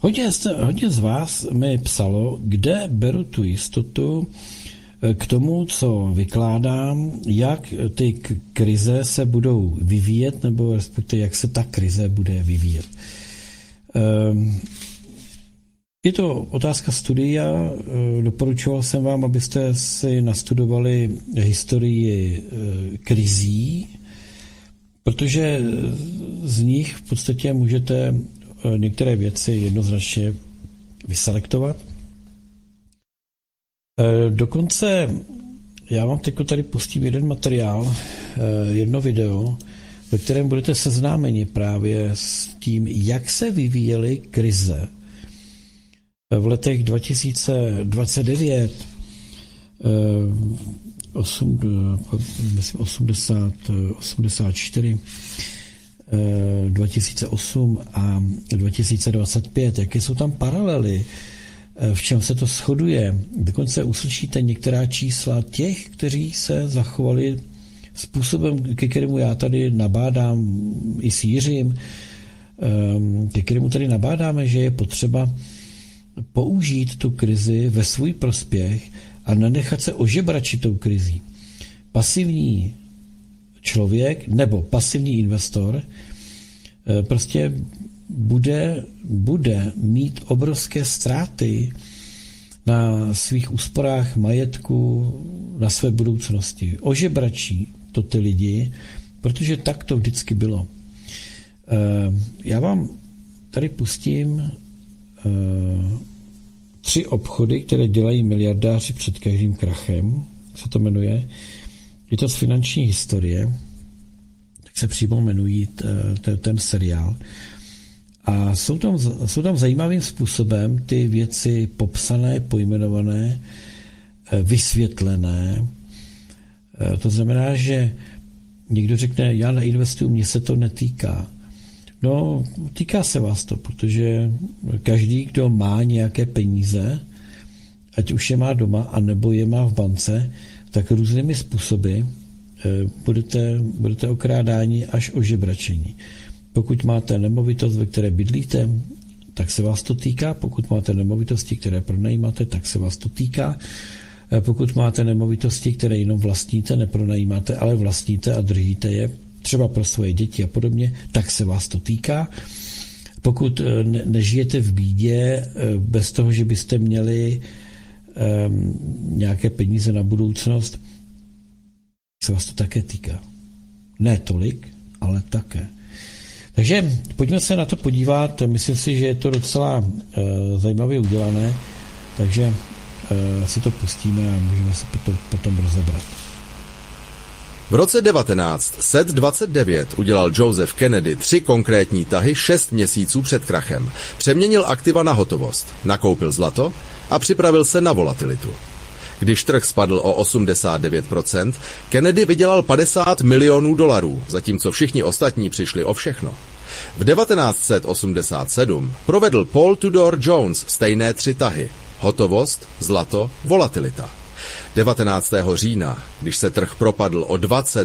Hodně z vás mi psalo, kde beru tu jistotu k tomu, co vykládám, jak ty krize se budou vyvíjet, nebo respektive jak se ta krize bude vyvíjet. Je to otázka studia. Doporučoval jsem vám, abyste si nastudovali historii krizí, protože z nich v podstatě můžete některé věci jednoznačně vyselektovat. Dokonce já vám teď tady pustím jeden materiál, jedno video, ve kterém budete seznámeni právě s tím, jak se vyvíjely krize v letech 2029, 84, 2008 a 2025, jaké jsou tam paralely, v čem se to shoduje. Dokonce uslyšíte některá čísla těch, kteří se zachovali způsobem, ke kterému já tady nabádám i s Jiřím, ke kterému tady nabádáme, že je potřeba použít tu krizi ve svůj prospěch a nenechat se ožebračit tou krizí. Pasivní člověk nebo pasivní investor prostě bude mít obrovské ztráty na svých úsporách majetku, na své budoucnosti. Ožebračí to ty lidi, protože tak to vždycky bylo. Já vám tady pustím 3 obchody, které dělají miliardáři před každým krachem, se to jmenuje. Je to z finanční historie, tak se přímo jmenují ten seriál. A jsou tam zajímavým způsobem ty věci popsané, pojmenované, vysvětlené. To znamená, že někdo řekne, já neinvestuju, mně se to netýká. No, týká se vás to, protože každý, kdo má nějaké peníze, ať už je má doma, anebo je má v bance, tak různými způsoby budete okrádáni až ožebračení. Pokud máte nemovitost, ve které bydlíte, tak se vás to týká. Pokud máte nemovitosti, které pronajímáte, tak se vás to týká. Pokud máte nemovitosti, které jenom vlastníte, nepronajímáte, ale vlastníte a držíte je, třeba pro svoje děti a podobně, tak se vás to týká. Pokud nežijete v bídě bez toho, že byste měli nějaké peníze na budoucnost, se vás to také týká. Ne tolik, ale také. Takže pojďme se na to podívat. Myslím si, že je to docela zajímavě udělané, takže si to pustíme a můžeme se potom rozebrat. V roce 1929 udělal Joseph Kennedy 3 konkrétní tahy 6 měsíců před krachem. Přeměnil aktiva na hotovost, nakoupil zlato a připravil se na volatilitu. Když trh spadl o 89%, Kennedy vydělal $50 milionů, zatímco všichni ostatní přišli o všechno. V 1987 provedl Paul Tudor Jones stejné 3 tahy. Hotovost, zlato, volatilita. 19. října, když se trh propadl o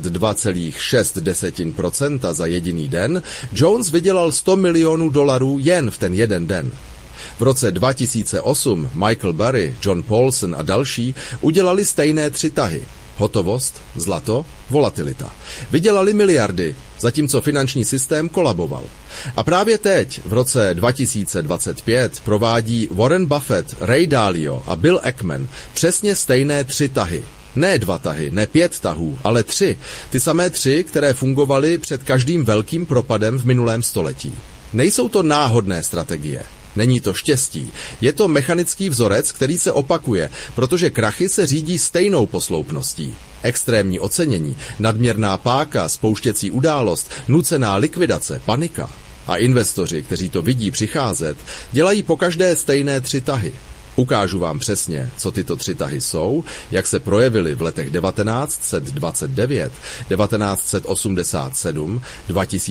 22,6% za jediný den, Jones vydělal $100 milionů jen v ten jeden den. V roce 2008 Michael Burry, John Paulson a další udělali stejné 3 tahy. Hotovost, zlato, volatilita. Vydělali miliardy, zatímco finanční systém kolaboval. A právě teď, v roce 2025, provádí Warren Buffett, Ray Dalio a Bill Ackman přesně stejné 3 tahy. Ne 2 tahy, ne 5 tahů, ale 3. Ty samé 3, které fungovaly před každým velkým propadem v minulém století. Nejsou to náhodné strategie. Není to štěstí. Je to mechanický vzorec, který se opakuje, protože krachy se řídí stejnou posloupností. Extrémní ocenění, nadměrná páka, spouštěcí událost, nucená likvidace, panika. A investoři, kteří to vidí přicházet, dělají pokaždé stejné 3 tahy. Ukážu vám přesně, co tyto 3 tahy jsou, jak se projevily v letech 1929, 1987, 2000